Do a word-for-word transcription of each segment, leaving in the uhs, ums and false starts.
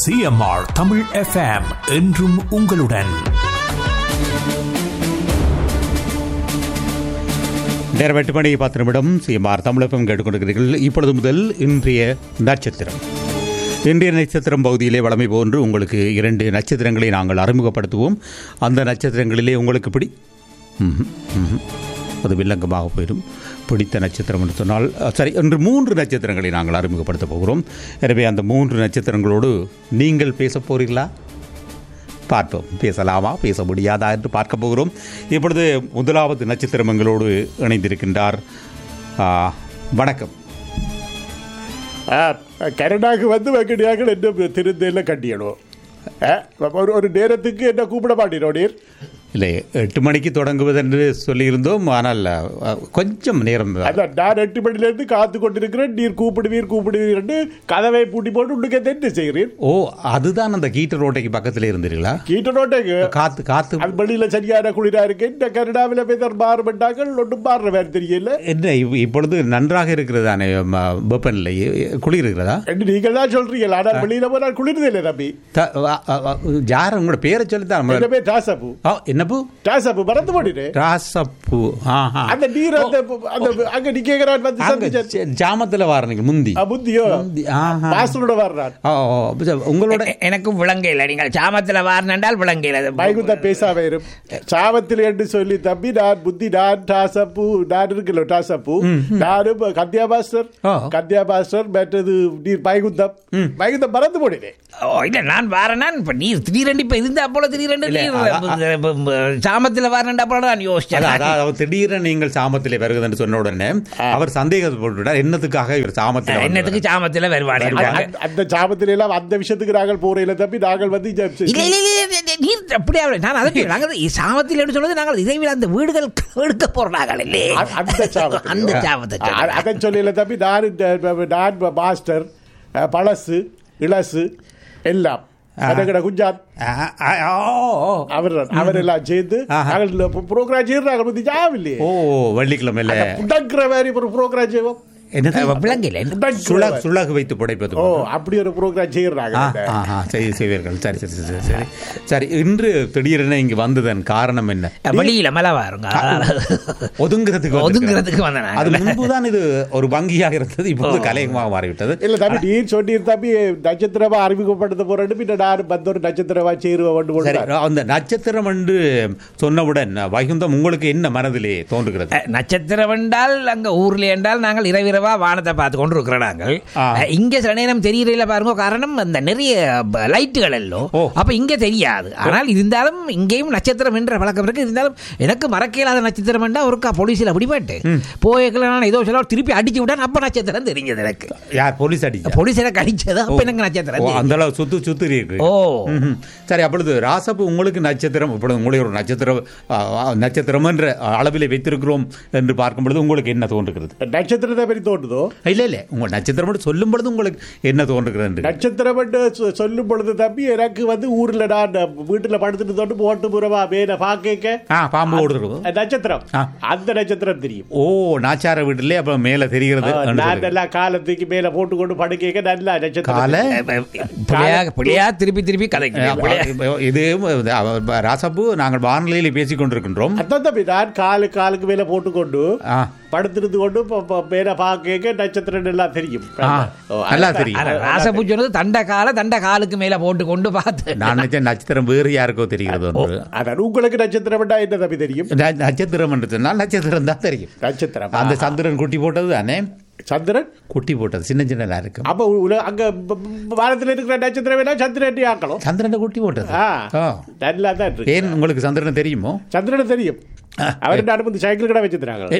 CMR Tamil FM என்றும் உங்களுடன். நேரம் எட்டு மணி பத்து நிமிடம். சிஎம்ஆர் தமிழ் எஃப்எம் கேட்டுக்கொண்டிருக்கிறீர்கள். இப்பொழுது முதல் இன்றைய நட்சத்திரம். இன்றைய நட்சத்திரம் பகுதியிலே வழமை போன்று உங்களுக்கு இரண்டு நட்சத்திரங்களை நாங்கள் அறிமுகப்படுத்துவோம். அந்த நட்சத்திரங்களிலே உங்களுக்கு பிடி அது வில்லங்கமாக போயிடும். பிடித்த நட்சத்திரம் என்று சொன்னால் சரி, இன்று மூன்று நட்சத்திரங்களை நாங்கள் அறிமுகப்படுத்த போகிறோம். எனவே அந்த மூன்று நட்சத்திரங்களோடு நீங்கள் பேச போகிறீர்களா? பார்ப்போம். பேசலாமா பேச முடியாதா என்று பார்க்க போகிறோம். இப்பொழுது முதலாவது நட்சத்திரம் எங்களோடு இணைந்திருக்கின்றார். வணக்கம். கனடாவுக்கு வந்து வக்கடியாக என்ன திருந்தெல்லாம் கட்டியணும். ஒரு ஒரு நேரத்துக்கு என்ன கூப்பிட மாட்டேன் நீர். இல்லை, எட்டு மணிக்கு தொடங்குவது என்று சொல்லியிருந்தோம். ஆனால் கொஞ்சம் நேரம் அதான் நான் எட்டு மணிலேருந்து காத்து கொண்டிருக்கிறேன். நீர் கூப்பிடுவீர் கூப்பிடுவீர் கதவை பூட்டி போட்டு உள்ளுக்கு என்ன செய்கிறீர்? ஓ, அதுதான் அந்த கீட்ட ரோட்டைக்கு பக்கத்தில் இருந்தீர்களா? கீட்ட ரோட்டைக்கு காத்து காத்து அது வெளியில் சரியான குளிரா இருக்கு. இந்த கனடாவில் பேர் மாறுபட்டார்கள் ஒன்றும் மாறுற வேறு தெரியல. என்ன இப்பொழுது நன்றாக இருக்கிறதானே வெப்பநிலை? குளிர் இருக்கிறதா என்று நீங்கள் தான் சொல்றீங்களா? ஆனால் வெளியில போனால் குளிர்தே இல்லை தம்பி. யார் உங்களோட பேரை சொல்லித்தான்? பேர் டாசப்பு. என்ன பூ? டாசப்பு மறந்து போடுறே. டாசப்பு. அந்த நீர் அந்த அங்க நிக்கறான் வந்து சந்திச்ச ஜாமத்துல வாரனீங்க முந்தி. முந்தியோ பாஸ்டரோட வாரறான். உங்களோட எனக்கும் விளங்கல. நீங்கள் ஜாமத்துல வாரனண்டால் விளங்கல. பைகுத பேசாவே இரு. ஜாமத்துல என்று சொல்லி தம்பி நான் புத்தி நான் டாசப்பு நான் இருக்கல டாசப்பு நான் கத்யா பாஸ்டர் கத்யா பாஸ்டர் மற்றது நீர் பைகுதம் பைகுதம் மறந்து போடுறே. ஓ இல்ல, நான் வாரனான். இப்ப நீர் திடீரெண்டு இப்ப இருந்தா போல திடீரெண்டு நீர் சாமத்தில் வரண்டா நான் யோசிச்சேன். அதாவது திடீரென நீங்கள் சாமத்திலே வருகிறது சொன்ன உடனே அவர் சந்தேகப்பட்டுவிட்டார். என்னத்துக்காக இவர் சாமத்தில் என்னத்துக்கு சாமத்தில் வருவாரு? அந்த சாமத்தில எல்லாம் அந்த விஷயத்துக்கு நாங்கள் போறையில தப்பி நாங்கள் வந்து நீர் அப்படியே நான் அதை நாங்கள் சாமத்தில் என்று சொல்வது நாங்கள் இதைவிட அந்த வீடுகள் எடுக்க போறாங்க இல்லையே அந்த சாமத்தை அந்த சாமத்தை அதை சொல்லல தம்பி. நான் நான் மாஸ்டர் பழசு இளசு எல்லாம் குஜராத் அவர் அவரெல்லாம் சேர்ந்து புரோகிராம் செய்யறாங்க பத்தி ஜாம் இல்லையே. ஓ, வெள்ளிக்கிழமை மாதிரி ஒரு புரோகிராம் செய்வோம். சுழகு வைத்து புடைப்பது. ஓ, அப்படி ஒரு புரோகிராம் செய்யறாங்க. செய்வீர்கள். சரி சரி சரி சரி சரி. இன்று திடீரென இங்கு வந்ததன் காரணம் என்ன? வெளியில மழை வருங்க, ஒதுங்குறதுக்கு ஒதுங்குறதுக்கு வந்தேன். அது முன்புதான் இது ஒரு வங்கியாக இருந்தது, இப்போது கலையகமாக மாறிவிட்டது. இல்ல தம்பி, நீ சொல்லி தம்பி நட்சத்திரமா அறிமுகப்படுத்த போறேன்னு பின்ன நான் வந்து ஒரு நட்சத்திரமா சேருவேன். அந்த நட்சத்திரம் என்று சொன்னவுடன் வைகுந்தம் உங்களுக்கு என்ன மனதிலே தோன்றுகிறது? நட்சத்திரம் என்றால் அங்க ஊர்ல என்றால் நாங்கள் இரவு வானத்தை பார்த்து கொண்டு இருக்கிறோம். நாங்கள் இங்க சில நேரம் தெரியல பாருங்க. காரணம் அந்த நிறைய லைட்டுகள் எல்லாம் அப்ப இங்க தெரியாது. ஆனால் இருந்தாலும் இங்கேயும் நட்சத்திரம் என்ற பழக்கம் இருக்கு. இருந்தாலும் எனக்கு மறக்கையில்லாத நட்சத்திரம் என்றா ஒருக்கா போலீஸ்ல அப்படிப்பட்டு போய்க்கல நான் ஏதோ சொல்ல திருப்பி அடிச்சு விட்டேன். அப்ப நட்சத்திரம் தெரிஞ்சது எனக்கு. யார் போலீஸ் அடிச்சா? போலீஸ் எனக்கு அடிச்சது. அப்ப எனக்கு நட்சத்திரம் அந்த அளவு சுத்து சுத்து இருக்கு. ஓ சரி. அப்பொழுது ராசப்பு உங்களுக்கு நட்சத்திரம் இப்பொழுது உங்களுடைய ஒரு நட்சத்திரம் நட்சத்திரம் என்ற அளவிலே வைத்திருக்கிறோம் என்று பார்க்கும் பொழுது உங்களுக்கு என்ன தோன்றுகிறது? நட்சத்திரத்தை பற்றி தோன்றுதோ? இல்ல இல்ல, உங்க நட்சத்திரம் சொல்லும் பொழுது உங்களுக்கு என்ன தோன்றுகிறது? நட்சத்திரம் சொல்லும் பொழுது தம்பி எனக்கு வந்து ஊர்ல நான் வீட்டுல படுத்துட்டு தோட்டு போட்டு புறவா மேல பாக்க பாம்பு ஓடுறோம் நட்சத்திரம். அந்த நட்சத்திரம் தெரியும். ஓ, நாச்சார வீட்டுல அப்ப மேல தெரிகிறது. நல்லா காலத்துக்கு மேல போட்டு கொண்டு படுக்க நல்லா நட்சத்திரம் திருப்பி திருப்பி கதை. இது ராசப்பு நாங்கள் வானிலையில பேசிக் கொண்டிருக்கின்றோம். அதான் தம்பி நான் காலு காலுக்கு மேல போட்டுக்கொண்டு படுத்திருந்து கொண்டு மேல பாக்க நட்சத்திரம் எல்லாம் தெரியும். நல்லா தெரியும். ராசப்பு சொன்னது தண்ட கால தண்ட காலுக்கு மேல போட்டு கொண்டு பார்த்து நான் நினைச்சேன் நட்சத்திரம் வேறு யாருக்கோ தெரிகிறது. உங்களுக்கு நட்சத்திரம் என்ன தம்பி தெரியும்? நட்சத்திரம் என்று சொன்னால் நட்சத்திரம் தான் தெரியும். நட்சத்திரம் அந்த சந்திரன் குட்டி போட்டது தானே? சந்திரன் குட்டி போட்டது சின்ன சின்னதா இருக்கு. அப்ப அங்க வானத்தில் இருக்கிற நட்சத்திரம் வேணா சந்திரன் ஆக்கணும். சந்திரன் குட்டி போட்டது நல்லா தான் இருக்கு. ஏன் உங்களுக்கு சந்திரன் தெரியுமோ? சந்திரன் தெரியும். அவர்கிட்ட அனுப்பி சைக்கிள் கடை வச்சிருக்காங்க.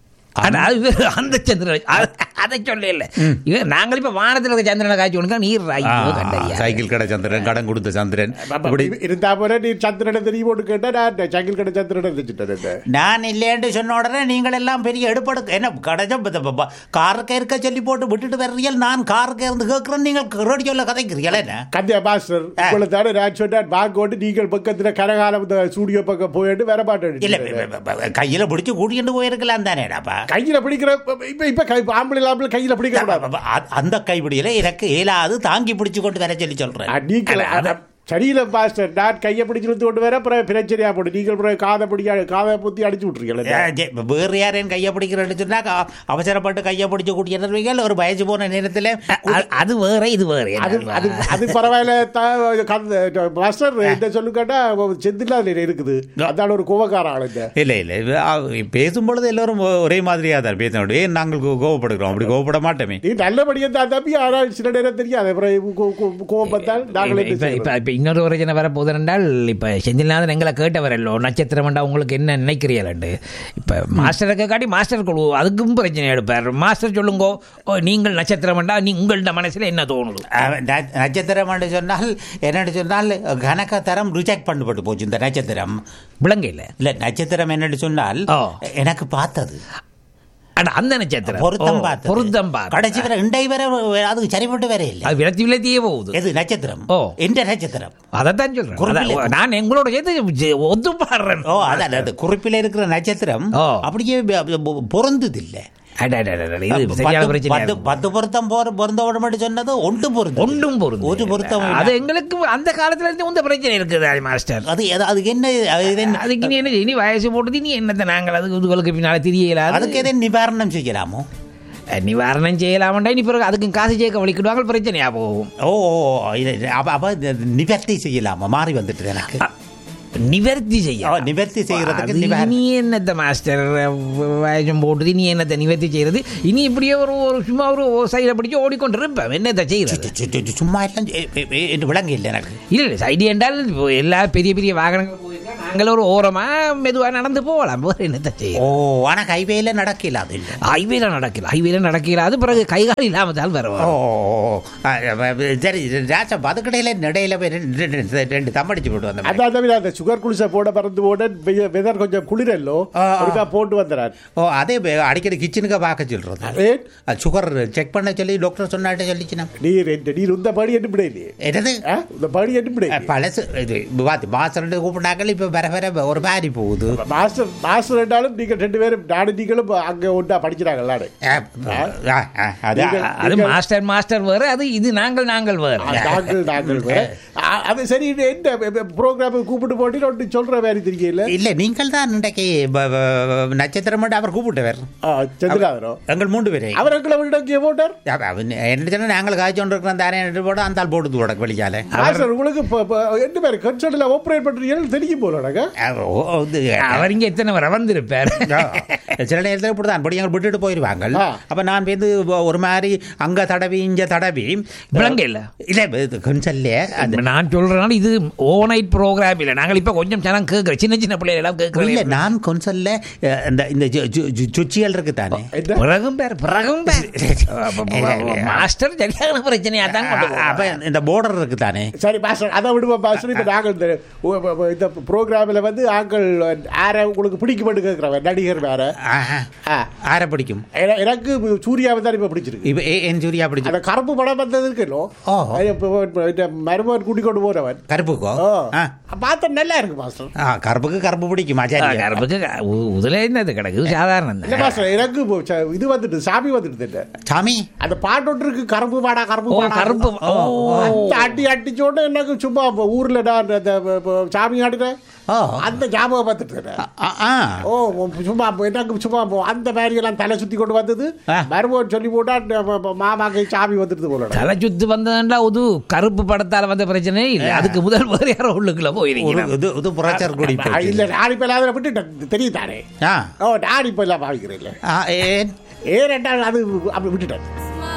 அந்த சந்திரன் அதை சொல்ல இல்ல. நாங்கள் இப்ப வானத்தில் இருக்க சந்திரனை காய்ச்சி கொடுக்க நீர் சைக்கிள் கடை சந்திரன் கடன் கொடுத்த சந்திரன் இருந்தா போல நீர் சந்திரனை தெரிய போட்டு கேட்டா நான் சைக்கிள் கடை சந்திரனை வச்சுட்டேன். நான் இல்லைன்னு சொன்ன உடனே நீங்கள் எல்லாம் பெரிய எடுப்படு என்ன கடைச்ச காருக்கு இருக்க சொல்லி போட்டு விட்டுட்டு வர்றீர்கள். நான் காருக்கு இருந்து கேட்கிறேன், நீங்கள் ரேடியோல கதைக்கிறீங்களா? என்ன கத்தியா மாஸ்டர் உங்களை தானே நான் சொன்னேன் வாங்கோட்டு நீங்கள் பக்கத்துல கரகாலம் ஸ்டூடியோ பக்கம் போயிட்டு வர மாட்டேன். இல்ல கையில பிடிச்சி கூட்டிட்டு போயிருக்கலாம் தானேடாப்பா. கையில பிடிக்கிற இப்ப இப்ப கை ஆம்பளை ஆம்பளை கையில பிடிக்க கூடாது. அந்த கைப்பிடியில எனக்கு ஏலாது தாங்கி பிடிச்சு கொண்டு வர சொல்லி சொல்றேன். நீங்க சரியில்ல பாஸ்டர், நான் கையை பிடிச்சு இழுத்து கொண்டு வர அப்புறம் பிரச்சனையா போட்டு நீங்கள் காதை பிடிக்க காதை புத்தி அடிச்சு விட்டுருக்கீங்க. வேறு யாரையும் கையை பிடிக்கிறேன்னு சொன்னா அவசரப்பட்டு கையை பிடிச்சு கூட்டியிருந்தீங்க ஒரு வயசு போன நேரத்தில். அது வேற இது வேற. அது அது பரவாயில்ல மாஸ்டர். இந்த சொல்லு கேட்டா செந்தில்லா இருக்குது, அதான ஒரு கோவக்கார ஆளுங்க. இல்லை இல்லை பேசும்பொழுது எல்லாரும் ஒரே மாதிரியா தான் பேசணும். ஏன் நாங்கள் கோவப்படுகிறோம்? அப்படி கோவப்பட மாட்டோமே. நீ நல்லபடியா தான் தம்பி, ஆனால் சில நேரம் தெரியாது கோவம் பார்த்தால் நாங்கள். இன்னொரு பிரச்சனை வர போது என்றால் இப்போ செந்தில்நாதன் எங்களை கேட்டவரல்லோ நட்சத்திரம் வேண்டாம் உங்களுக்கு என்ன நினைக்கிறீர்கள். இப்போ மாஸ்டருக்கு காட்டி மாஸ்டர் குழு அதுக்கும் பிரச்சனை எடுப்பார். மாஸ்டர் சொல்லுங்கோ நீங்கள் நட்சத்திரம் வேண்டாம், நீ உங்கள்ட மனசில் என்ன தோணுது? நட்சத்திரம் என்று சொன்னால் என்னென்னு சொன்னால் கணக்க தரம் ரிஜெக்ட் பண்ணப்பட்டு போச்சு. இந்த நட்சத்திரம் விளங்க இல்லை இல்லை நட்சத்திரம் என்னென்னு சொன்னால் எனக்கு பார்த்தது அந்த நட்சத்திரம் பொருத்தம் பார்த்து பொருத்தம் பார்த்து கடைசி வரை இண்டை வரை அதுக்கு சரிப்பட்டு வர இல்லை. அது விளத்தி விளத்தியே போகுது. எது நட்சத்திரம்? ஓ எந்த நட்சத்திரம்? அதைத்தான் சொல்றேன் நான் எங்களோட சேர்த்து ஒத்து பாடுறேன். ஓ அதான் குறிப்பில் இருக்கிற நட்சத்திரம் அப்படியே பொருந்தது இல்லை. பத்து பொருத்தம் பொருந்தோட மட்டும் சொன்னது ஒன்று பொருத்தம் ஒன்றும் பொருந்தும் ஒரு பொருத்தம். அது எங்களுக்கு அந்த காலத்துல இருந்து உந்த பிரச்சனை இருக்குது மாஸ்டர். அது அதுக்கு என்ன அதுக்கு நீ என்ன இனி வயசு போட்டது நீ என்னத்தை நாங்கள் அதுக்கு உங்களுக்கு பின்னால தெரியல. அதுக்கு எதை நிவாரணம் செய்யலாமோ? நிவாரணம் செய்யலாமண்டா இனி பிறகு அதுக்கு காசு சேர்க்க வலிக்கிடுவாங்க, பிரச்சனையா போகும். ஓ அப்ப நிவர்த்தி செய்யலாமா? மாறி வந்துட்டு எனக்கு நிவர்த்தி செய்ய நிவர்த்தி செய்யறதுக்கு நீ என்னத்த மாஸ்டர் வயசம் போட்டுது நீ என்னத்தை நிவர்த்தி செய்யறது? இனி இப்படியே ஒரு ஒரு சும்மா ஒரு சைடில் பிடிச்சி ஓடிக்கொண்டு இருப்பேன். என்னத்தை செய்யறது? சும்மா எல்லாம் விளங்க இல்லை எனக்கு. இல்லை இல்லை சைடு என்றால் எல்லா பெரிய பெரிய வாகனங்கள் போயிருக்கா, நாங்கள் ஒரு ஓரமா மெதுவாக நடந்து போகலாம். வேறு என்னத்தை செய்ய? ஓ ஆனால் ஹைவேல நடக்கல. அது இல்லை ஹைவேல நடக்கல ஹைவேல நடக்கல அது பிறகு கைகால் இல்லாமல் தான் வரும். ஓ சரி ராஜா பதுக்கடையில் இடையில ரெண்டு தம்படிச்சு போட்டு வந்தேன். சுகர் குளிசை போட பறந்து போட வெதர் கொஞ்சம் குளிரல்லோ போட்டு வந்துறாரு. ஓ அதே அடிக்கடி கிச்சனுக்கு பார்க்க சொல்றது. சுகர் செக் பண்ண சொல்லி டாக்டர் சொன்னாட்ட சொல்லிச்சுனா நீர் நீர் இந்த படி எட்டு பிடையிலே என்னது இந்த படி எட்டு பிடை பழசு இது மாஸ்டர் கூப்பிட்டாக்கள் இப்போ வர வர ஒரு மாதிரி போகுது. மாஸ்டர் மாஸ்டர் ரெண்டாலும் நீங்கள் ரெண்டு பேரும் நாடு நீங்களும் அங்கே ஒன்றா படிக்கிறாங்களா? அது மாஸ்டர் மாஸ்டர் வேறு, அது இது நாங்கள் நாங்கள் வேறு. நாங்கள் நாங்கள் வேறு. அது சரி என்ன ப்ரோக்ராம் கூப்பிட்டு போட்டு சொல்ற வேறு தெரியல. இல்ல நீங்கள் தான் இன்றைக்கு நட்சத்திரம் அவர் கூப்பிட்டவர் சந்திராதரோ எங்கள் மூன்று பேரை அவர் எங்களை விட போட்டார். என்ன நாங்கள் காய்ச்சொண்டு இருக்கிறோம் தானே போட அந்த ஆள் போட்டு போட வெளியால. உங்களுக்கு எட்டு பேர் கன்சல்ட்ல ஆபரேட் பண்றீங்க தெரியும் போல அவர் இங்க எத்தனை வர வந்திருப்பார். சில நேரத்தில் இப்படி தான் படி எங்களை விட்டுட்டு போயிடுவாங்க. அப்ப நான் வந்து ஒரு மாதிரி அங்க தடவி இங்க தடவி விளங்க இல்ல இல்ல கன்சல்ல நான் சொல்றேன் இது ஓவர் நைட் ப்ரோக்ராம் இல்லை. நாங்கள் இப்போ கொஞ்சம் ஜனம் கேட்குற சின்ன சின்ன பிள்ளைகள் எல்லாம் கேட்குறோம். இல்லை நான் கொன்சல்ல இந்த இந்த சுச்சியல் இருக்கு தானே பிறகும் பேர் பிறகும் பேர் மாஸ்டர் சரியான பிரச்சனையா தான். அப்போ இந்த போர்டர் இருக்கு தானே. சரி மாஸ்டர் அதை விடுவோம் மாஸ்டர். இப்போ நாங்கள் இந்த இந்த ப்ரோக்ராமில் வந்து ஆக்கள் யாரை உங்களுக்கு பிடிக்கும்னு கேட்குறவன் நடிகர் வேற யாரை பிடிக்கும்? எனக்கு சூர்யாவை தான் இப்போ பிடிச்சிருக்கு. இப்போ என் சூர்யா பிடிச்சி அந்த கருப்பு படம் வந்ததுக்கு மருமகன் கூட்டிக் கொண்டு போறவன் கருப்புக்கோ பார்த்தா நல்லா இருக்கு மாஸ்டர். கருப்புக்கு கருப்பு பிடிக்குமா? கருப்புக்கு உதுல என்னது கிடக்கு சாதாரணம் மாஸ்டர். எனக்கு இது வந்துட்டு சாமி வந்துட்டு சாமி அந்த பாட்டு இருக்கு கருப்பு பாடா கருப்பு கருப்பு அட்டி அட்டிச்சோட எனக்கு சும்மா ஊர்ல நான் சாமி ஆடுறேன் அந்த ஞாபகம் பார்த்துட்டு ஓ சும்மா எனக்கு சும்மா அந்த மாதிரி எல்லாம் தலை சுத்தி கொண்டு வந்தது மருமகன் சொல்லி போட்டா மாமாக்கு சாமி வந்துட்டு போல தலை சுத்தி வந்ததுன்னா இது கருப்பு படத்தால வந்த பிரச்சனை இல்லை. அதுக்கு முதல் வேறு யாரோ உள்ளுக்குள்ள போயிருக்கீங்க. இல்ல நான் இப்ப எல்லாம் விட்டுட்டேன் தெரியும் தானே. ஓ நான் இப்ப எல்லாம் பாவிக்கிறேன். ஏன் ஏன் அது அப்படி விட்டுட்டேன்.